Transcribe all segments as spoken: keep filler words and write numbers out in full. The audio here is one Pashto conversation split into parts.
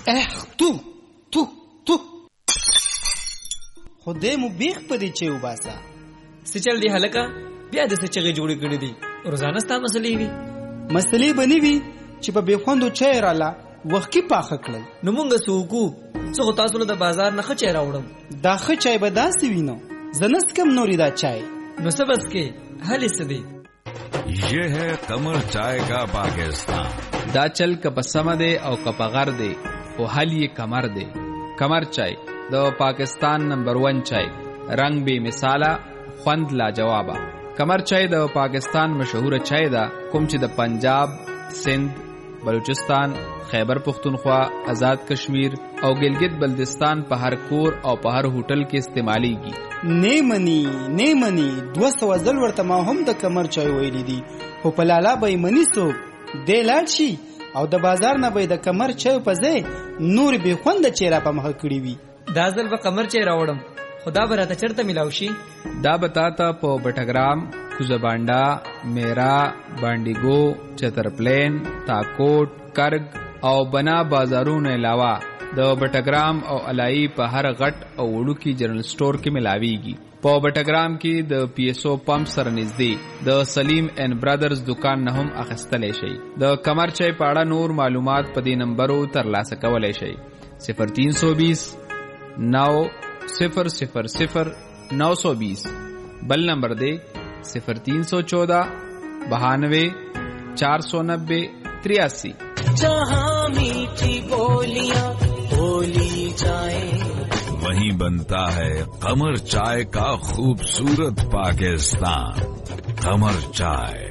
اخ تو تو تو خدای مو بیخ پدې چې وباسا سچل دی هلکا بیا د سچغه جوړې کړې دي روزانه ستا مسلې وي مسلې بنې وي چې په بخوندو چای رااله وخت کې پاخه کړل نو مونږ سوکو څو تاسو له بازار نه خچې راوړم دا خ چای به داسې وینو زنس کم نوري دا چای نو سبس کې حل سدي یہ ہے قمر چائے کا پاکستان. دا چل کپ سم دے او کپ غر دے او حل یہ کمر دے. کمر چائے دا پاکستان نمبر ون چائے رنگ بے مثالا خوند لا جوابا. کمر چائے دا پاکستان مشہور چائے دا کوم چې د پنجاب، سندھ، بلوچستان، خیبر پختونخوا، آزاد کشمیر او گلگت بلدستان په هر کور او په هر هوټل کې استعمالیږي. نه منی نه منی دو سو ځل ورته ما هم د کمر چای ویلې دي خو په لالا به منی سو د لاړ شي او د بازار نه به د کمر چای په ځای نور به خوند چیرې په مخ کړی وي. دا ځل به کمر چای راوړم خدا به راته چرته ملاو شي. دا بتاتا په بټګرام، کوزبانډا، میرا، بانډیګو، چترپلین، تاکوټ، کرگ او بنا بازارونو علاوه د بټګرام او علای په هر غټ او وړو کې جنرال سٹور کې ملاويږي. په بټګرام کې د پی ایس او پمپ سره نږدې د سلیم اینڈ برادرز دکان نه هم اخیستلی شي. د کمر چای په اړه نور معلومات په دې نمبرو ترلاسه کولی شي. صفر تین سو بیس نو صفر صفر صفر نو سو بیس. بل نمبر دے صفر تین سو چودہ بہانوے چار سو نبے تریاسی. جہاں میٹھی بولیاں بولی جائیں وہیں بنتا ہے قمر چائے کا خوبصورت پاکستان. قمر چائے.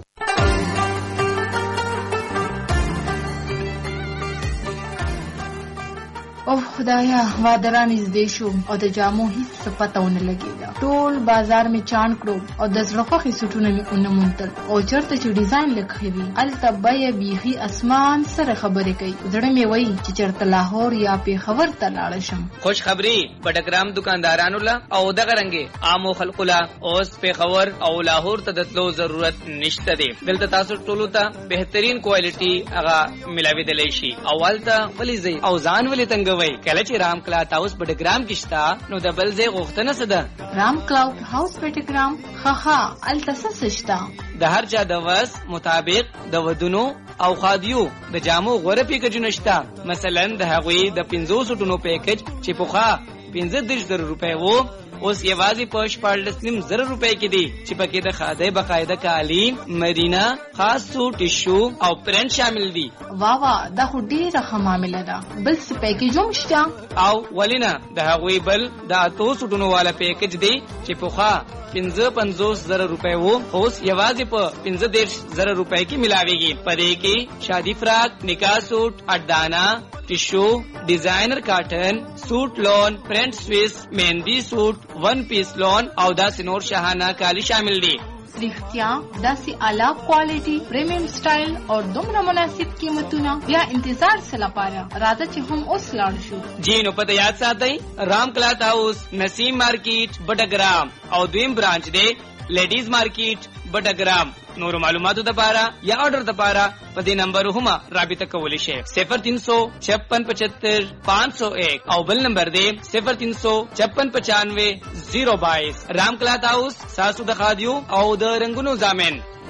او خدایا وادران نږدې شو او د جامو هیڅ څه پته ونه لګېده. ټول بازار مې چاڼ کړو او د زړه خوښې سوټونه مې ونه موندل او چېرته چې ډیزاین لږ وي هلته بیه بیخي اسمان سره خبرې کوي. زړه مې وایي چې چېرته لاهور یا پېښور ته لاړه شم. خوش خبري بټګرام دکاندارانو له او دغه رنګې عامو خلکو له اوس پېښور او لاهور ته د تلو ضرورت نشته دی. دلته تاسو ټولو ته بهترین کوالټي هغه ملاوېدلی شي. اول ته ولې ځئ او ځان ولې تنګ کله چې رام کلاوډ هاوس بټګرام کې شته نو د بل ځای غوښتنه څه ده؟ رام کلاوډ هاوس بټګرام ها ها الته څه شته؟ د هر چا د وس مطابق د ودونو او خادیو د جامو غوره پیکجونه شته. مثلا د هغوی د پنځوس ټونو پیکج چې پخوا پنځه دېرش زره روپۍ وو اوس یوازې په شپاړلس نیم زره روپۍ کې دي چې پکې د خادۍ باقاعده کالي، مرینا، خاص سوټ، ټیشو او پرنټ شامل دي. وا وا دا خو ډېره ښه معامله ده. بل څه پیکج هم شته؟ او ولې نه د هغوی بل د اتو سوټونو والا پیکج دی چې پخوا پنځه پنځوس زره روپۍ وو اوس یوازې په پنځه دېرش زره روپۍ کې ملاویږي. په دې کې شادي فراق، نکاح سوټ، اډانا، ټیشو، ډیزاینر کاټن، سوټ لون، پرنٹ سویس، مهندی سوټ، ون پیس لون او داسې نور شاهانه کالی شامل دي. رښتیا داسې اعلی کوالټي، پریمیم سټایل او دومره مناسب قیمتونه بیا انتظار څه لپاره؟ راځه چې هم اوس لاړ شو. جی نو پته یاد ساتئ رام کلاوډ هاوس نسیم مارکیټ بټګرام او دویم برانچ دی لیډیز مارکیټ بټګرام. نور معلوماتو دپاره یا آرډر دپاره په دې نمبر هم رابطه کولی شئ. صفر تین سو چھپن پچہتر پانچ سو ایک او بل نمبر دی صفر تین سو چھپن پچانوے زیرو بائیس. رام کلاوډ هاوس ساسو د خادیو او د رنگونو ضامن.